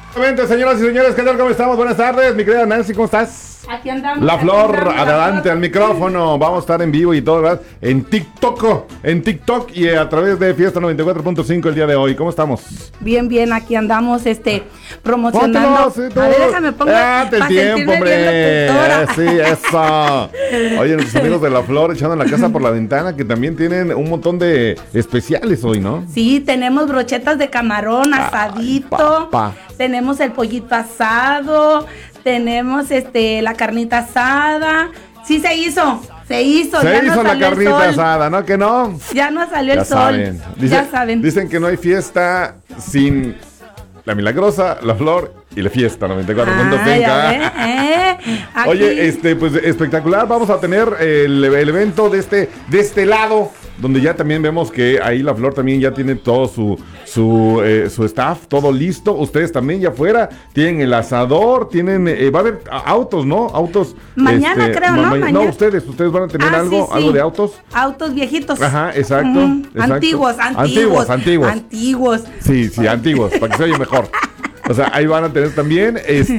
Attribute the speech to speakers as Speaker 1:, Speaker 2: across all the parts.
Speaker 1: Señoras y señores, ¿qué tal? ¿Cómo estamos? Buenas tardes, mi querida Nancy, ¿cómo estás?
Speaker 2: Aquí andamos.
Speaker 1: La Flor,
Speaker 2: andamos,
Speaker 1: adelante al micrófono. Vamos a estar en vivo y todo, ¿verdad? En TikTok y a través de Fiesta 94.5 el día de hoy. ¿Cómo estamos?
Speaker 2: Bien, aquí andamos promocionando.
Speaker 1: Póntelo,
Speaker 2: a ver, déjame pongo
Speaker 1: date el tiempo, hombre. Sí, eso. Oye, nuestros amigos de La Flor echando la casa por la ventana, que también tienen un montón de especiales hoy, ¿no?
Speaker 2: Sí, tenemos brochetas de camarón asadito. Tenemos el pollito asado. Tenemos la carnita asada. Sí, se hizo. Se hizo
Speaker 1: la carnita asada, ¿no? Que no.
Speaker 2: Ya no salió el sol. Ya saben.
Speaker 1: Dicen que no hay fiesta sin La Milagrosa, La Flor y La Fiesta 94.5. Oye, pues espectacular. Vamos a tener el evento de este lado, donde ya también vemos que ahí La Flor también ya tiene todo su staff, todo listo. Ustedes también ya afuera tienen el asador, tienen, va a haber autos, ¿no? Autos.
Speaker 2: Mañana creo, ¿no? Mañana.
Speaker 1: No, ustedes van a tener algo de autos.
Speaker 2: Autos viejitos.
Speaker 1: Exacto. Exacto.
Speaker 2: Antiguos.
Speaker 1: Sí, antiguos, para que se oye mejor. O sea, ahí van a tener también,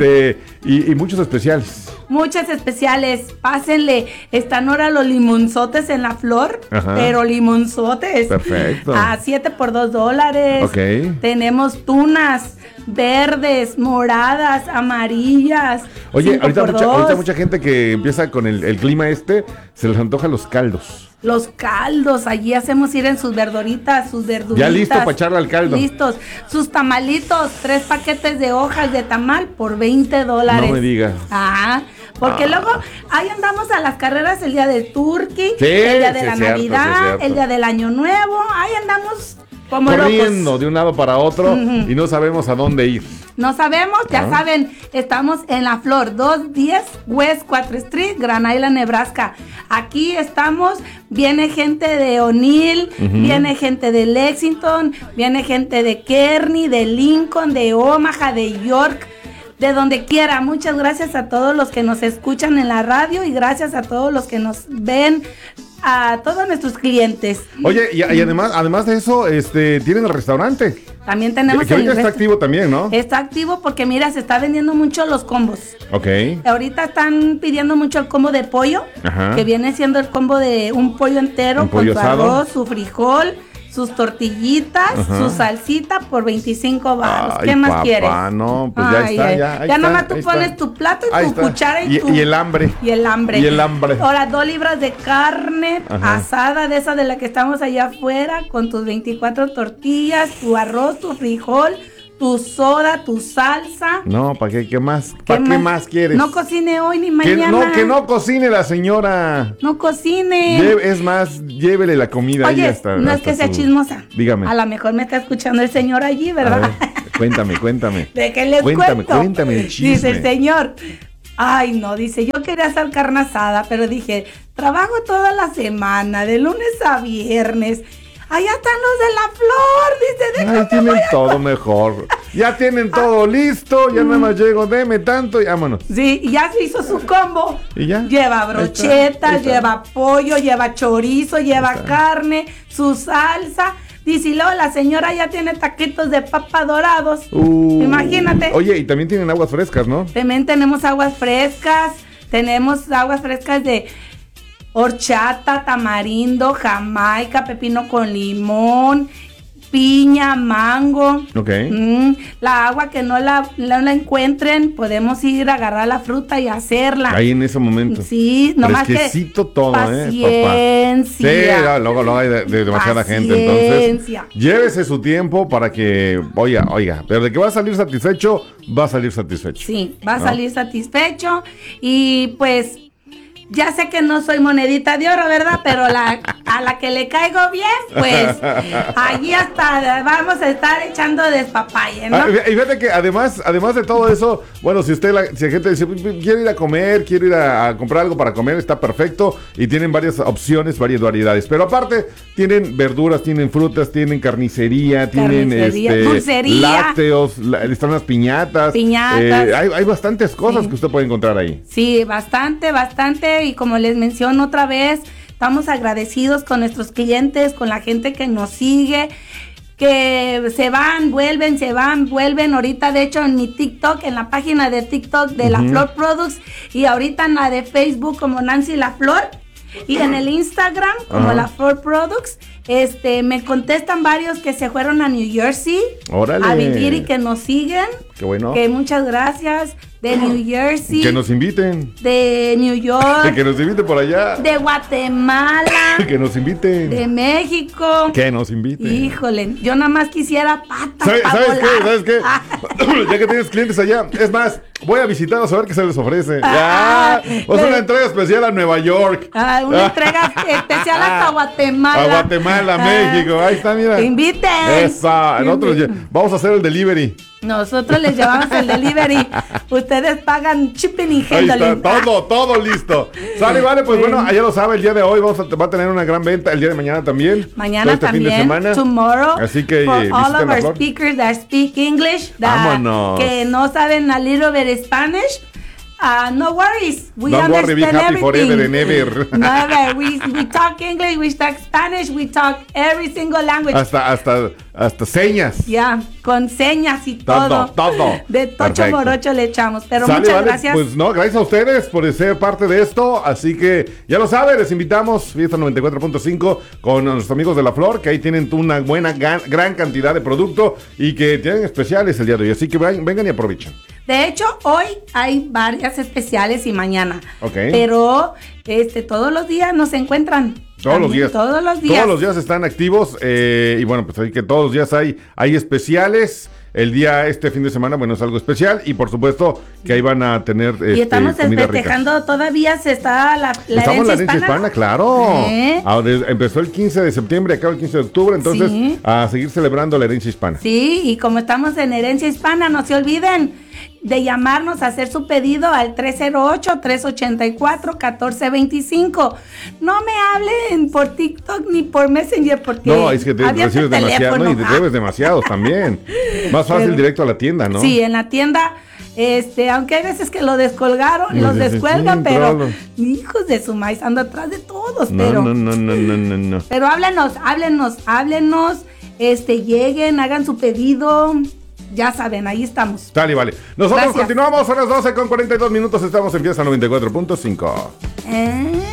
Speaker 1: y muchos especiales.
Speaker 2: Muchas especiales, pásenle, están ahora los limonzotes en La Flor, pero limonzotes.
Speaker 1: Perfecto.
Speaker 2: A $7 por $2.
Speaker 1: Ok.
Speaker 2: Tenemos tunas verdes, moradas, amarillas.
Speaker 1: Oye, ahorita mucha gente que empieza con el clima se les antoja los caldos.
Speaker 2: Los caldos, allí hacemos ir en sus verduritas.
Speaker 1: Ya listo para echarle al caldo.
Speaker 2: Listos. Sus tamalitos, 3 paquetes de hojas de tamal por $20.
Speaker 1: No me digas.
Speaker 2: Porque luego ahí andamos a las carreras el día del Turqui, el día de la Navidad, el día del Año Nuevo, ahí andamos como
Speaker 1: corriendo
Speaker 2: locos.
Speaker 1: De un lado para otro y no sabemos a dónde ir.
Speaker 2: No sabemos, ya saben, estamos en La Flor, 210 West 4th Street, Grand Island, Nebraska. Aquí estamos, viene gente de O'Neill, viene gente de Lexington, viene gente de Kearney, de Lincoln, de Omaha, de York, de donde quiera. Muchas gracias a todos los que nos escuchan en la radio y gracias a todos los que nos ven, a todos nuestros clientes.
Speaker 1: Oye, y además de eso, tienen el restaurante.
Speaker 2: También tenemos
Speaker 1: que ahorita está activo también, ¿no?
Speaker 2: Está activo porque mira, se está vendiendo mucho los combos.
Speaker 1: Ok.
Speaker 2: Ahorita están pidiendo mucho el combo de pollo, que viene siendo el combo de un pollo entero con su arroz, su frijol, sus tortillitas, su salsita por $25. ¿Qué más quieres?
Speaker 1: No, pues ya está,
Speaker 2: ya nomás tú pones tu plato y tu cuchara y
Speaker 1: el hambre.
Speaker 2: Y el hambre. Ahora, 2 libras de carne asada, de esa de la que estamos allá afuera, con tus 24 tortillas, tu arroz, tu frijol, tu soda, tu salsa.
Speaker 1: No, ¿para qué? ¿Qué más? ¿Para qué más quieres?
Speaker 2: No cocine hoy ni mañana.
Speaker 1: Que no cocine la señora.
Speaker 2: No cocine.
Speaker 1: Es más, llévele la comida.
Speaker 2: Oye,
Speaker 1: hasta,
Speaker 2: no es que sea chismosa.
Speaker 1: Dígame.
Speaker 2: A lo mejor me está escuchando el señor allí, ¿verdad?
Speaker 1: Cuéntame.
Speaker 2: ¿De qué les cuento?
Speaker 1: Cuéntame el chisme.
Speaker 2: Dice el señor, ay no, dice, yo quería hacer carne asada, pero dije, trabajo toda la semana, de lunes a viernes. Allá están los de La Flor, dice, déjame.
Speaker 1: Tienen todo mejor. Ya tienen todo listo, ya nada más llego, deme tanto y vámonos.
Speaker 2: Sí, y ya se hizo su combo.
Speaker 1: ¿Y ya?
Speaker 2: Lleva brochetas, lleva pollo, lleva chorizo, lleva carne, su salsa. Dice, y luego la señora ya tiene taquitos de papa dorados. Imagínate.
Speaker 1: Oye, y también tienen aguas frescas, ¿no?
Speaker 2: También tenemos aguas frescas de horchata, tamarindo, jamaica, pepino con limón, piña, mango.
Speaker 1: Ok.
Speaker 2: La agua que no la encuentren, podemos ir a agarrar la fruta y hacerla.
Speaker 1: Ahí en ese momento.
Speaker 2: Sí, nomás que
Speaker 1: todo,
Speaker 2: paciencia.
Speaker 1: Sí, luego hay de demasiada gente, entonces llévese su tiempo para que, oiga, pero de que va a salir satisfecho, va a salir satisfecho.
Speaker 2: Sí, va a salir satisfecho y pues ya sé que no soy monedita de oro, ¿verdad? Pero a la que le caigo bien, pues allí hasta vamos a estar echando despapalle, ¿no?
Speaker 1: Y fíjate que además de todo eso, bueno, si la gente dice, quiere ir a comer, quiere ir a comprar algo para comer, está perfecto. Y tienen varias opciones, varias variedades. Pero aparte, tienen verduras, tienen frutas, tienen carnicería, tienen
Speaker 2: dulcería,
Speaker 1: lácteos, están las piñatas. Hay bastantes cosas que usted puede encontrar ahí.
Speaker 2: Sí, bastante. Y como les menciono otra vez, estamos agradecidos con nuestros clientes, con la gente que nos sigue, que se van, vuelven. Ahorita, de hecho, en mi TikTok, en la página de TikTok de La Flor Products, y ahorita en la de Facebook como Nancy La Flor, y en el Instagram como La Flor Products. Me contestan varios que se fueron a New Jersey.
Speaker 1: ¡Órale!
Speaker 2: A vivir y que nos siguen.
Speaker 1: ¡Qué bueno!
Speaker 2: Que muchas gracias. De New Jersey.
Speaker 1: Que nos inviten.
Speaker 2: De New York.
Speaker 1: Que nos inviten por allá.
Speaker 2: De Guatemala.
Speaker 1: Que nos inviten.
Speaker 2: De México.
Speaker 1: Que nos inviten.
Speaker 2: Híjole, yo nada más quisiera patas.
Speaker 1: ¿Sabes qué? Ya que tienes clientes allá, es más, voy a visitarlos a ver qué se les ofrece. Una entrega especial a Nueva York.
Speaker 2: Una entrega especial hasta Guatemala.
Speaker 1: A Guatemala, México. Ahí está, mira.
Speaker 2: Inviten.
Speaker 1: Nosotros vamos a hacer el delivery.
Speaker 2: Nosotros les llevamos el delivery. Ustedes pagan shipping y
Speaker 1: handling. Ahí está, todo listo. Sale, vale, pues bueno, ya lo sabe, el día de hoy va a tener una gran venta, el día de mañana también.
Speaker 2: Mañana también,
Speaker 1: fin de semana.
Speaker 2: Tomorrow.
Speaker 1: Así que
Speaker 2: for all of our
Speaker 1: Flor.
Speaker 2: speakers that speak English,
Speaker 1: Vámonos.
Speaker 2: que no saben a little bit Spanish. No worries. We
Speaker 1: Don't worry, be happy forever and ever.
Speaker 2: Never. We talk English, we talk Spanish, we talk every single language.
Speaker 1: Hasta señas.
Speaker 2: Ya, con señas y todo.
Speaker 1: Todo.
Speaker 2: De tocho morocho le echamos. Pero
Speaker 1: Sale,
Speaker 2: muchas
Speaker 1: vale.
Speaker 2: gracias.
Speaker 1: Pues no, gracias a ustedes por ser parte de esto. Así que ya lo saben, les invitamos Fiesta 94.5 con nuestros amigos de La Flor, que ahí tienen una buena, gran cantidad de producto y que tienen especiales el día de hoy. Así que vengan y aprovechen.
Speaker 2: De hecho, hoy hay varias especiales y mañana.
Speaker 1: Ok.
Speaker 2: Pero todos los días nos encuentran.
Speaker 1: Todos los días.
Speaker 2: Todos los días.
Speaker 1: Todos los días están activos. Y bueno, pues ahí que todos los días hay especiales. El día, fin de semana, bueno, es algo especial. Y por supuesto que ahí van a tener
Speaker 2: y estamos
Speaker 1: comida
Speaker 2: festejando,
Speaker 1: rica.
Speaker 2: todavía se está la
Speaker 1: Estamos en la herencia hispana, claro.
Speaker 2: Ahora,
Speaker 1: empezó el 15 de septiembre, acaba el 15 de octubre. Entonces,
Speaker 2: sí,
Speaker 1: a seguir celebrando la herencia hispana.
Speaker 2: Sí, y como estamos en herencia hispana, no se olviden de llamarnos a hacer su pedido al 308-384-1425. No me hablen por TikTok ni por Messenger porque
Speaker 1: no, es que recibes demasiado, ¿no? Y debes demasiados también. Más fácil directo a la tienda, ¿no?
Speaker 2: Sí, en la tienda, aunque hay veces que lo descolgaron, los descuelgan, pero hijos de su maíz, ando atrás de todos,
Speaker 1: No.
Speaker 2: Pero háblenos, lleguen, hagan su pedido. Ya saben, ahí estamos.
Speaker 1: Dale, vale. Nosotros continuamos a las 12:42 minutos. Estamos en Fiesta 94.5.